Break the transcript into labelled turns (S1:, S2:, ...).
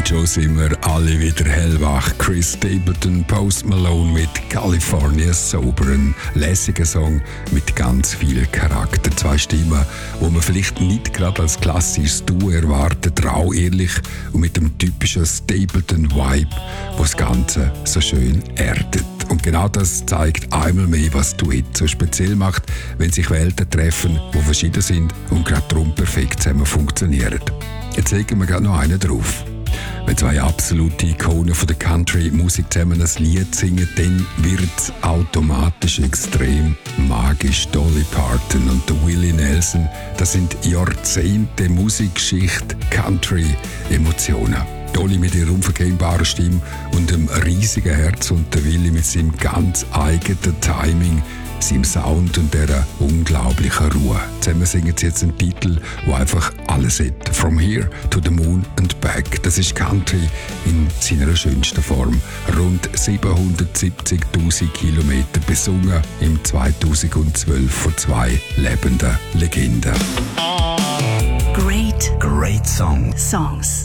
S1: Und schon sind wir alle wieder hellwach. Chris Stapleton, Post Malone mit California Sober, ein lässiger Song mit ganz viel Charakter. Zwei Stimmen, die man vielleicht nicht gerade als klassisches Duo erwartet, rau ehrlich und mit dem typischen Stapleton-Vibe, wo das Ganze so schön erdet. Und genau das zeigt einmal mehr, was Duett so speziell macht, wenn sich Welten treffen, die verschieden sind und gerade darum perfekt zusammen funktionieren. Jetzt legen wir gerade noch einen drauf. Wenn zwei absolute Ikonen von der Country-Musik zusammen ein Lied singen, dann wird es automatisch extrem magisch. Dolly Parton und der Willie Nelson, das sind Jahrzehnte Musikgeschichte, Country-Emotionen. Dolly mit ihrer unverkennbaren Stimme und einem riesigen Herz und der Willie mit seinem ganz eigenen Timing, seinem Sound und dieser unglaublichen Ruhe. Zusammen singen sie jetzt einen Titel, der einfach alles hat. From Here to the Moon and Back. Das ist Country in seiner schönsten Form. Rund 770'000 Kilometer besungen im 2012 von zwei lebenden Legenden.
S2: Great Songs.